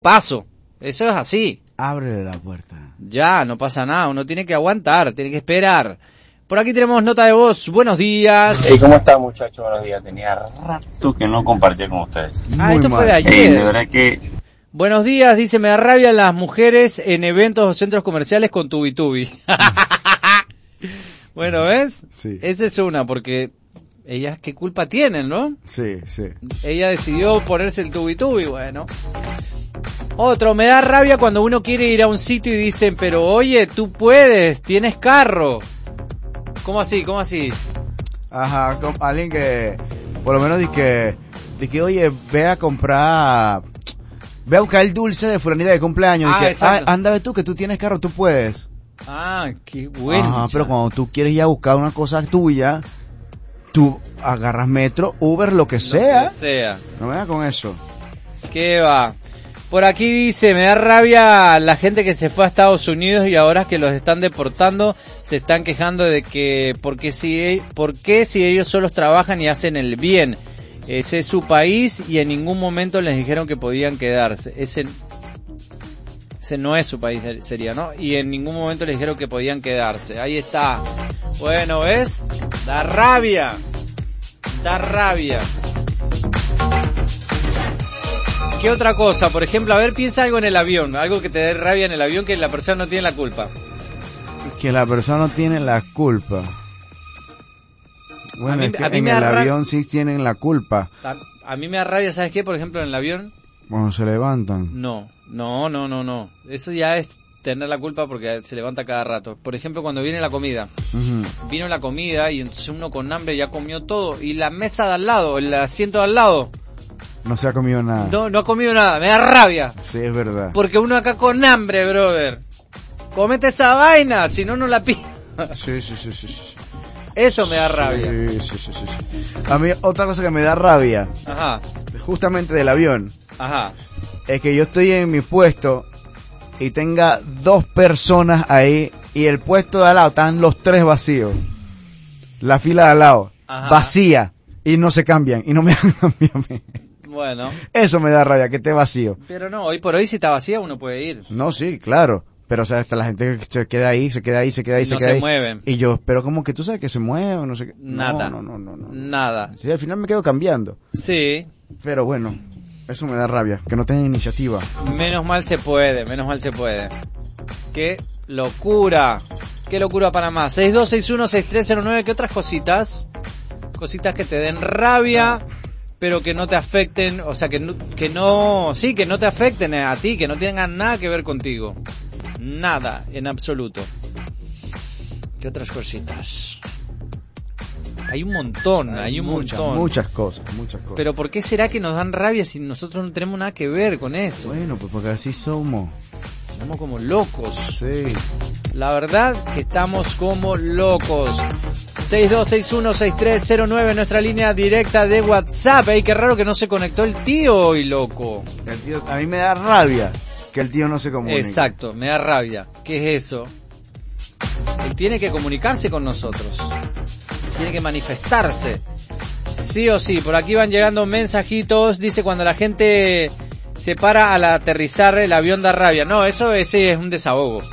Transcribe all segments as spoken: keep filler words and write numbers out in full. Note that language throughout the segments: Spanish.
paso. Eso es así. Ábrele la puerta. Ya, no pasa nada. Uno tiene que aguantar, tiene que esperar. Por aquí tenemos nota de voz. Buenos días. Hey, ¿cómo está, muchachos? Buenos días. Tenía rato que no compartía con ustedes. Ah, Muy esto mal. fue de ayer. Hey, de verdad que... Buenos días, dice, me da rabia las mujeres en eventos o centros comerciales con tubi-tubi. Bueno, ¿ves? Sí. Esa es una, porque ellas qué culpa tienen, ¿no? Sí, sí. Ella decidió ponerse el tubi-tubi, bueno. Otro, me da rabia cuando uno quiere ir a un sitio y dicen, pero oye, tú puedes, tienes carro. ¿Cómo así? ¿Cómo así? Ajá, con alguien que, por lo menos dice que, dice que, oye, ve a comprar, ve a buscar el dulce de fulanita de cumpleaños. Ah, y que, exacto. ah, anda, ve tú, que tú tienes carro, tú puedes. Ah, qué bueno. Ajá, pero cuando tú quieres ir a buscar una cosa tuya, tú agarras metro, Uber, lo que sea. Lo que sea. No me da con eso. ¿Qué va? Por aquí dice, me da rabia la gente que se fue a Estados Unidos y ahora que los están deportando se están quejando de que porque si, ¿por qué si ellos solos trabajan y hacen el bien? Ese es su país y en ningún momento les dijeron que podían quedarse. Ese, ese no es su país, sería, ¿no? Y en ningún momento les dijeron que podían quedarse. Ahí está. Bueno, ¿ves? Da rabia. Da rabia. ¿Qué otra cosa? Por ejemplo, a ver, piensa algo en el avión, algo que te dé rabia en el avión que la persona no tiene la culpa. Que la persona no tiene la culpa. Bueno, A mí- es que a mí en me el da ra- avión sí tienen la culpa. A, a mí me da rabia, ¿sabes qué? Por ejemplo, en el avión, Cuando se levantan. no, no, no, no, no. Eso ya es tener la culpa porque se levanta cada rato. Por ejemplo, cuando viene la comida. Ujú. Vino la comida y entonces uno con hambre ya comió todo. Y la mesa de al lado, el asiento de al lado, No se ha comido nada. no, no ha comido nada. Me da rabia. Sí, es verdad. Porque uno acá con hambre, brother. Comete esa vaina, si no, no la pide. Sí, sí, sí, sí, sí. Eso me da rabia. Sí, sí, sí, sí, sí. A mí otra cosa que me da rabia, Ajá, justamente del avión, ajá. es que yo estoy en mi puesto y tenga dos personas ahí y el puesto de al lado están los tres vacíos. La fila de al lado, Ajá. vacía, y no se cambian, y no me dan cambio a mí. Bueno, Eso me da rabia, que esté vacío. pero no, hoy por hoy si está vacía uno puede ir. No, sí, claro. Pero, o sea, hasta la gente se queda ahí, se queda ahí, se queda ahí, Y se no queda se ahí. mueven. Y yo, pero como que tú sabes que se mueven, no sé qué. Nada. No, no, no, no, no. Nada. Sí, al final me quedo cambiando. Sí, Pero bueno, eso me da rabia, que no tengan iniciativa. menos mal se puede, menos mal se puede. Qué locura. Qué locura Panamá. seis dos seis uno seis tres cero nueve. ¿Qué otras cositas? Cositas que te den rabia, pero que no te afecten, o sea, que no, que no, sí, que no te afecten a ti, que no tengan nada que ver contigo. Nada, en absoluto. ¿Qué otras cositas? Hay un montón, hay un muchas, montón. muchas cosas, muchas cosas. Pero ¿por qué será que nos dan rabia si nosotros no tenemos nada que ver con eso? Bueno, pues porque así somos. Estamos como locos. Sí. La verdad que estamos como locos. seis dos seis uno seis tres cero nueve, nuestra línea directa de WhatsApp. Ey, qué raro que no se conectó el tío hoy, loco. El tío, a mí me da rabia que el tío no se comunique. Exacto, me da rabia. ¿Qué es eso? Él tiene que comunicarse con nosotros. Tiene que manifestarse. Sí o sí, por aquí van llegando mensajitos. Dice cuando la gente se para al aterrizar el avión da rabia. No, eso ese es un desahogo.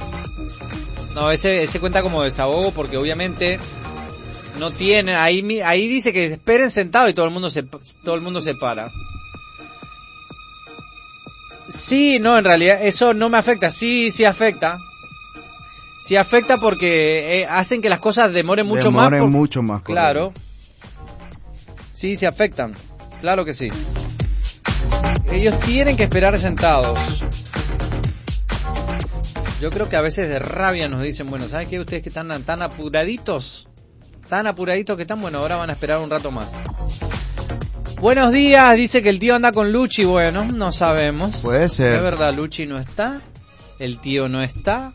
No, ese ese cuenta como desahogo porque obviamente no tienen, ahí mi- ahí dice que esperen sentado y todo el mundo se todo el mundo se para. Sí, no, en realidad eso no me afecta. Sí, sí afecta. Sí afecta porque eh, hacen que las cosas demoren mucho Demoren más. por- mucho más. Claro. correcto. Sí, se afectan. Claro que sí. Ellos tienen que esperar sentados. Yo creo que a veces de rabia nos dicen, bueno, ¿sabes qué? Ustedes que están tan apuraditos, tan apuraditos que están, bueno, ahora van a esperar un rato más. Buenos días, dice que el tío anda con Luchi. Bueno, no sabemos. Puede ser. Es verdad, Luchi no está, el tío no está.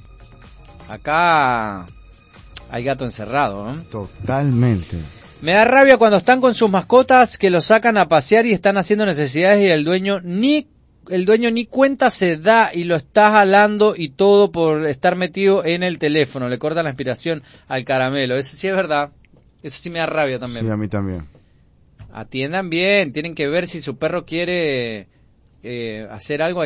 Acá hay gato encerrado, ¿no? Totalmente. Me da rabia cuando están con sus mascotas que los sacan a pasear y están haciendo necesidades y el dueño ni el dueño ni cuenta se da y lo está jalando y todo por estar metido en el teléfono. Le cortan la inspiración al caramelo. Eso sí es verdad. Eso sí me da rabia también. Sí, a mí también. Atiendan bien. Tienen que ver si su perro quiere eh, hacer algo